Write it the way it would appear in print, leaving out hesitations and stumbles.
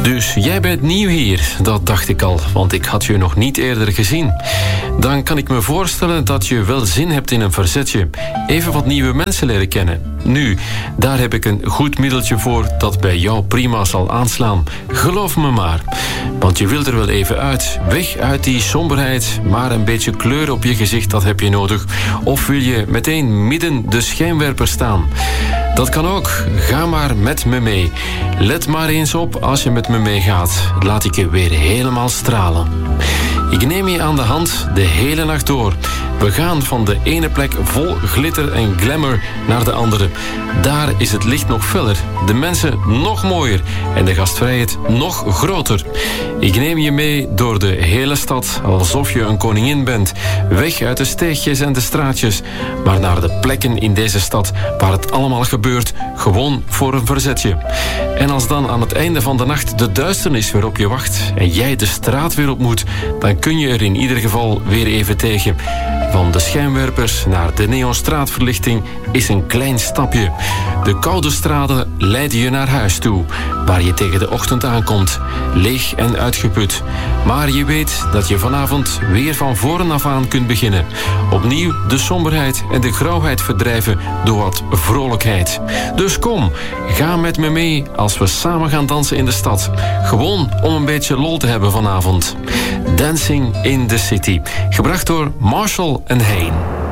Dus jij bent nieuw hier, dat dacht ik al, want ik had je nog niet eerder gezien. Dan kan ik me voorstellen dat je wel zin hebt in een verzetje. Even wat nieuwe mensen leren kennen. Nu, daar heb ik een goed middeltje voor dat bij jou prima zal aanslaan. Geloof me maar. Want je wilt er wel even uit. Weg uit die somberheid, maar een beetje kleur op je gezicht, dat heb je nodig. Of wil je meteen midden de schijnwerper staan? Dat kan ook. Ga maar met me mee. Let maar eens op als je met me meegaat. Laat ik je weer helemaal stralen. Ik neem je aan de hand de hele nacht door. We gaan van de ene plek vol glitter en glamour naar de andere. Daar is het licht nog feller, de mensen nog mooier en de gastvrijheid nog groter. Ik neem je mee door de hele stad, alsof je een koningin bent. Weg uit de steegjes en de straatjes, maar naar de plekken in deze stad waar het allemaal gebeurt, gewoon voor een verzetje. En als dan aan het einde van de nacht de duisternis weer op je wacht en jij de straat weer op moet, dan kun je er in ieder geval weer even tegen. Van de schijnwerpers naar de neonstraatverlichting is een klein stapje. De koude straten leiden je naar huis toe, waar je tegen de ochtend aankomt, leeg en uitgeput. Maar je weet dat je vanavond weer van voren af aan kunt beginnen. Opnieuw de somberheid en de grauwheid verdrijven door wat vrolijkheid. Dus kom, ga met me mee als we samen gaan dansen in de stad. Gewoon om een beetje lol te hebben vanavond. Dancing in the City, gebracht door Marshall en Hayne.